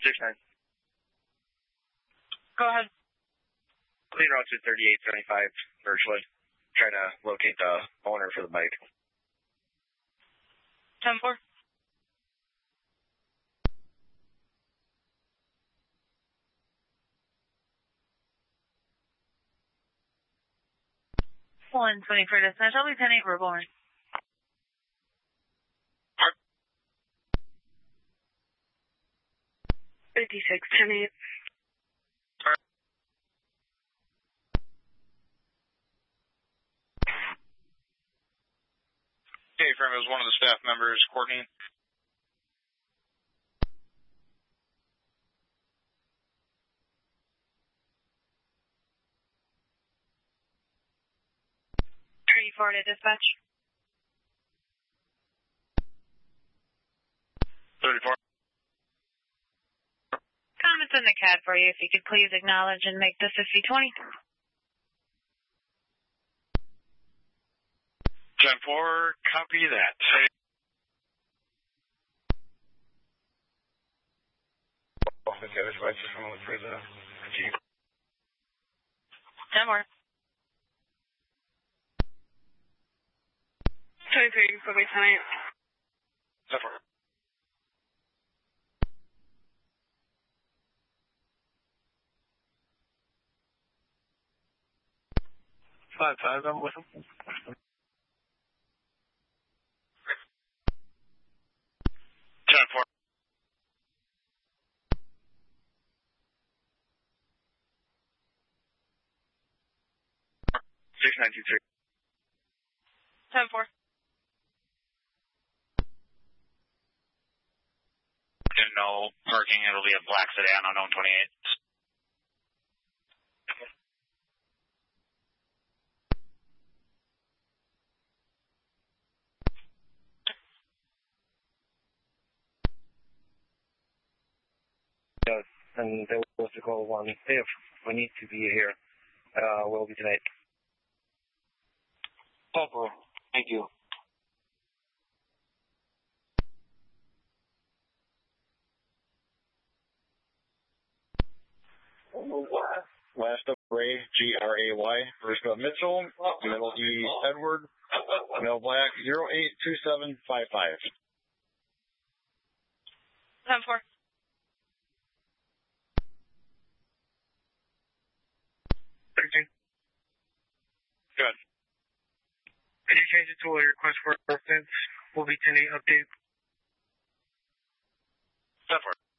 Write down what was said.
6-9. Go ahead. Clean route to 3875 virtually. Trying to locate the owner for the bike. 10-4. One 20 for dispatch. I'll be 10-8 reborn. Mark. 56, 10-8. Hey, Frame, it was one of the staff members, Courtney. Forward to dispatch. 34. Comments in the CAD for you. If you could please acknowledge and make this a C20. 10-4, copy that. More. 23, for me tonight. 10-4. Five, I'm with him. 10-4. 6923. 10-4. No parking, it'll be a black sedan on 028. Yes, and there was a call one. If we need to be here, we'll be tonight. Pepper, thank you. Last up, Ray, Gray, first up, Mitchell, middle E, Edward, middle black, 082755. 10-4. 13. Good. Could you change it to a request for assistance? Will be 10-8 update. 10-4.